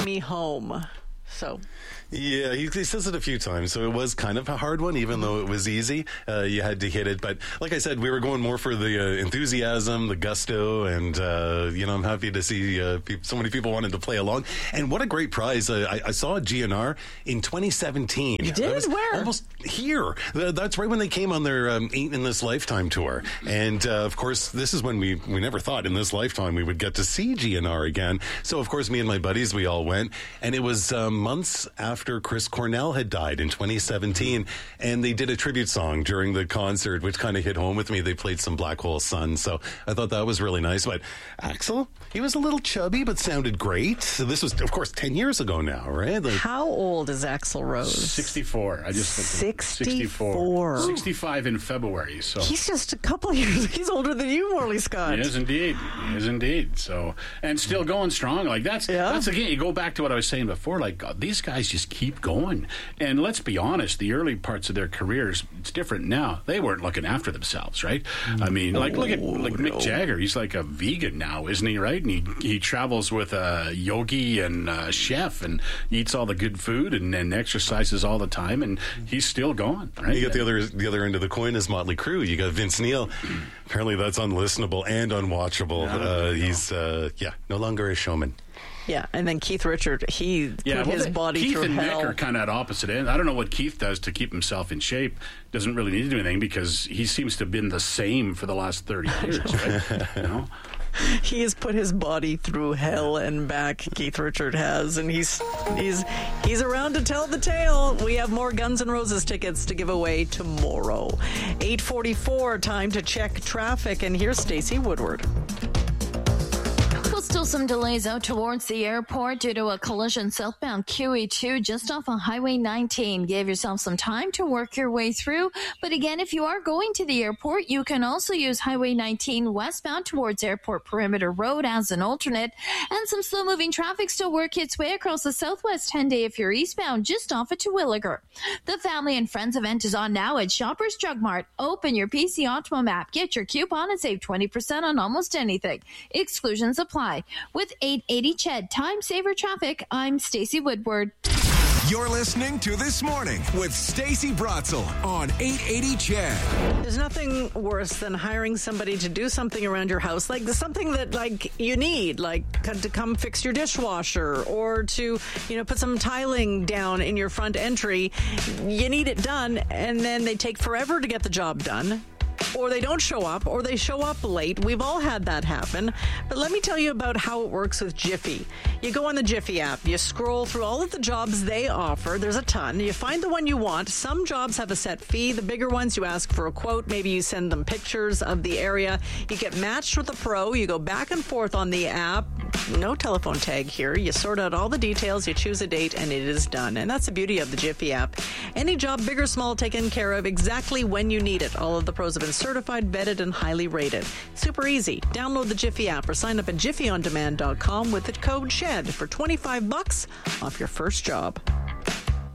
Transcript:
take me home. So... Yeah, he says it a few times, so it was kind of a hard one, even though it was easy. You had to hit it, but like I said, we were going more for the enthusiasm, the gusto, and I'm happy to see so many people wanted to play along. And what a great prize! I saw a GNR in 2017. You did? Where? Almost here. That's right when they came on their Ain't in This Lifetime tour, and of course, this is when we never thought in this lifetime we would get to see GNR again. So of course, me and my buddies, we all went, and it was months after Chris Cornell had died in 2017, and they did a tribute song during the concert, which kind of hit home with me. They played some Black Hole Sun, so I thought that was really nice. But Axl, he was a little chubby, but sounded great. So this was, of course, 10 years ago now, right? How old is Axl Rose? 64. I just 64. 65 in February. So he's just a couple of years. He's older than you, Morley Scott. He is indeed. So, and still going strong. Like that's again. You go back to what I was saying before. Like these guys just keep going. And let's be honest, the early parts of their careers, it's different now. They weren't looking after themselves, right? I mean, look at Mick Jagger. He's like a vegan now, isn't he? Right? And he travels with a yogi and a chef and eats all the good food and exercises all the time, and he's still going. Right? You got the other end of the coin is Motley Crue. You got Vince Neil. Apparently, that's unlistenable and unwatchable. He's no longer a showman. Yeah, and then Keith Richard, he put his body Keith through and hell. Mick are kind of at opposite ends. I don't know what Keith does to keep himself in shape. Doesn't really need to do anything because he seems to have been the same for the last 30 years. Right? You know? He has put his body through hell and back, Keith Richard has, and he's around to tell the tale. We have more Guns N' Roses tickets to give away tomorrow. 8:44, time to check traffic, and here's Stacey Woodward. Still some delays out towards the airport due to a collision southbound QE2 just off on Highway 19. Give yourself some time to work your way through. But again, if you are going to the airport, you can also use Highway 19 westbound towards Airport Perimeter Road as an alternate. And some slow-moving traffic still work its way across the Southwest 10-day if you're eastbound just off at Terwilliger. The Family and Friends event is on now at Shoppers Drug Mart. Open your PC Optimum app, get your coupon, and save 20% on almost anything. Exclusions apply. With 880 CHED Time Saver Traffic, I'm Stacey Woodward. You're listening to This Morning with Stacey Brotzel on 880 CHED. There's nothing worse than hiring somebody to do something around your house, like something that you need, like to come fix your dishwasher or to put some tiling down in your front entry. You need it done, and then they take forever to get the job done. Or they don't show up, or they show up late. We've all had that happen. But let me tell you about how it works with Jiffy. You go on the Jiffy app, you scroll through all of the jobs they offer. There's a ton. You find the one you want. Some jobs have a set fee. The bigger ones, you ask for a quote. Maybe you send them pictures of the area. You get matched with a pro. You go back and forth on the app. No telephone tag here. You sort out all the details, you choose a date, and it is done. And that's the beauty of the Jiffy app. Any job, big or small, taken care of exactly when you need it. All of the pros have been certified, vetted, and highly rated. Super easy. Download the Jiffy app or sign up at jiffyondemand.com with the code SHED for $25 off your first job.